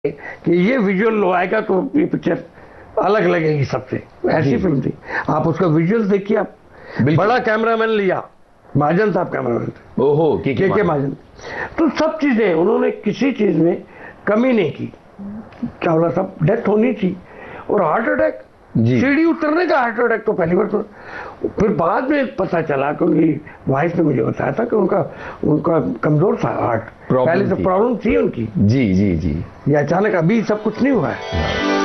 कि ये विजुअल लो आएगा तो ये पिक्चर अलग लगेगी सबसे। ऐसी फिल्म थी। आप उसका विजुअल देखिए। आप बड़ा कैमरामैन लिया, महाजन साहब कैमरामैन थे। ओहो, के महाजन। तो सब चीजें उन्होंने किसी चीज में कमी नहीं की। क्या बोला, सब डेथ होनी थी। और हार्ट अटैक, सीढ़ी उतरने का हार्ट अटैक तो पहली बार। तो फिर बाद में पता चला कि उनकी वाइफ ने मुझे बताया था कि उनका कमजोर था हार्ट, पहले से प्रॉब्लम थी उनकी। जी जी जी। ये अचानक अभी सब कुछ नहीं हुआ है।